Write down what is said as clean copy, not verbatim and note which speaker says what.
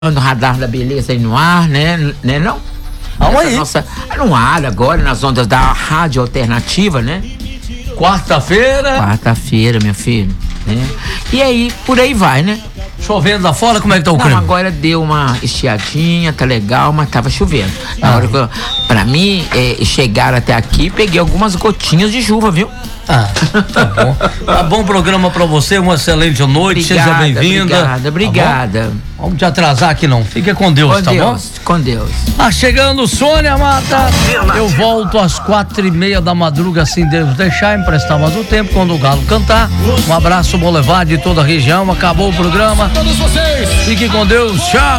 Speaker 1: no radar da beleza aí no ar, né? Né não?
Speaker 2: Aonde?
Speaker 1: No ar agora, nas ondas da rádio alternativa, né? Quarta-feira, meu filho. Né? E aí, por aí vai, né?
Speaker 2: Chovendo lá fora, como é que tá o
Speaker 1: Não,
Speaker 2: clima?
Speaker 1: agora deu uma estiadinha, tá legal, mas tava chovendo. Na hora que pra mim, chegar até aqui, peguei algumas gotinhas de chuva, viu?
Speaker 2: Tá bom. Tá bom programa pra você, uma excelente noite, seja bem-vinda.
Speaker 1: Obrigada.
Speaker 2: Tá, vamos te atrasar aqui não, fica com Deus, tá bom?
Speaker 1: Com Deus.
Speaker 2: Chegando Sônia Mata, eu volto às 4:30 da madruga, assim Deus deixar, emprestar mais o tempo quando o galo cantar. Um abraço, Boulevard de toda a região, acabou o programa. Todos vocês. Fique com Deus, tchau.